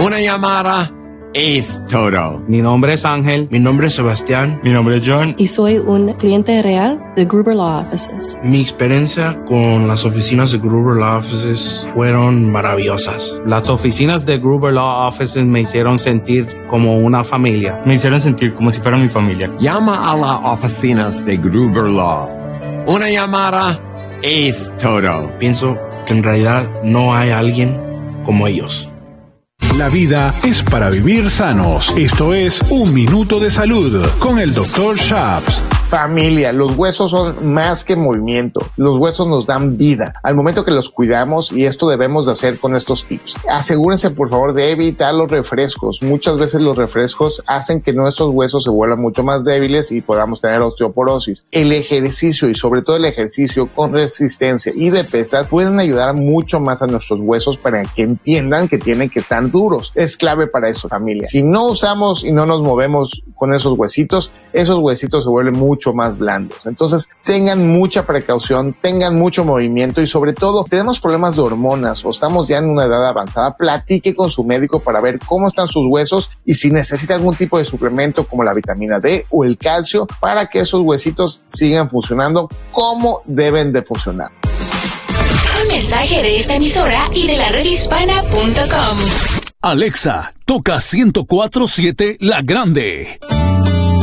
Una llamada es todo. Mi nombre es Ángel. Mi nombre es Sebastián. Mi nombre es John. Y soy un cliente real de Gruber Law Offices. Mi experiencia con las oficinas de Gruber Law Offices fueron maravillosas. Las oficinas de Gruber Law Offices me hicieron sentir como una familia. Me hicieron sentir como si fuera mi familia. Llama a las oficinas de Gruber Law. Una llamada es todo. Pienso que en realidad no hay alguien como ellos. La vida es para vivir sanos. Esto es Un Minuto de Salud con el Dr. Shaps. Familia, los huesos son más que movimiento. Los huesos nos dan vida. Al momento que los cuidamos, y esto debemos de hacer con estos tips. Asegúrense, por favor, de evitar los refrescos. Muchas veces los refrescos hacen que nuestros huesos se vuelvan mucho más débiles y podamos tener osteoporosis. El ejercicio, y sobre todo el ejercicio con resistencia y de pesas, pueden ayudar mucho más a nuestros huesos para que entiendan que tienen que estar duros. Es clave para eso, familia. Si no usamos y no nos movemos con esos huesitos se vuelven mucho más blandos. Entonces, tengan mucha precaución, tengan mucho movimiento y sobre todo, tenemos problemas de hormonas o estamos ya en una edad avanzada, platique con su médico para ver cómo están sus huesos y si necesita algún tipo de suplemento como la vitamina D o el calcio para que esos huesitos sigan funcionando como deben de funcionar. Un mensaje de esta emisora y de la redhispana.com. Alexa, toca 104.7 La Grande.